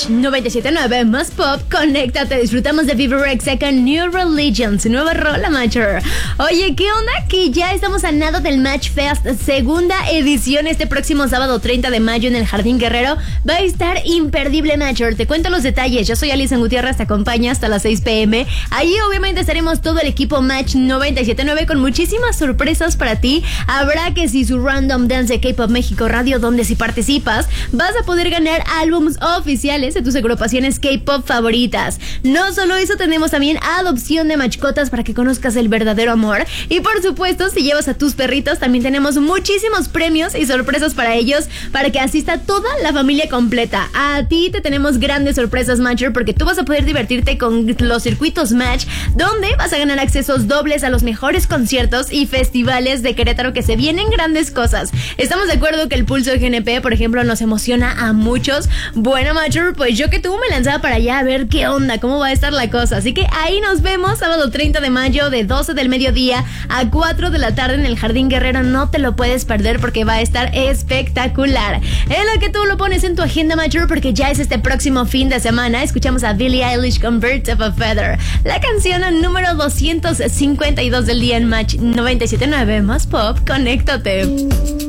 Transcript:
Match 97.9 más pop, conéctate, disfrutamos de Fever X con New Religion, su nueva rola, Matcher. Oye, ¿qué onda? Que ya estamos a nada del Match Fest, segunda edición, este próximo sábado 30 de mayo en el Jardín Guerrero. Va a estar imperdible, Matcher. Te cuento los detalles. Yo soy Alison Gutiérrez, te acompaña hasta las 6 p.m. Ahí obviamente estaremos todo el equipo Match 97.9 con muchísimas sorpresas para ti. Habrá que si su Random Dance de K-Pop México Radio, donde si participas vas a poder ganar álbums oficiales de tus agrupaciones K-Pop favoritas. No solo eso, tenemos también adopción de mascotas para que conozcas el verdadero amor. Y por supuesto, si llevas a tus perritos, también tenemos muchísimos premios y sorpresas para ellos, para que asista toda la familia completa. A ti te tenemos grandes sorpresas, Matcher, porque tú vas a poder divertirte con los circuitos Match, donde vas a ganar accesos dobles a los mejores conciertos y festivales de Querétaro, que se vienen grandes cosas. Estamos de acuerdo que el pulso de GNP, por ejemplo, nos emociona a muchos. Bueno, Matcher, pues yo que tú me lanzaba para allá a ver qué onda, cómo va a estar la cosa. Así que ahí nos vemos sábado 30 de mayo de 12 del mediodía a 4 de la tarde en el Jardín Guerrero. No te lo puedes perder porque va a estar espectacular. En lo que tú lo pones en tu agenda, Matcher, porque ya es este próximo fin de semana. Escuchamos a Billie Eilish con Birds of a Feather, la canción número 252 del día en Match 97.9 más pop. Conéctate.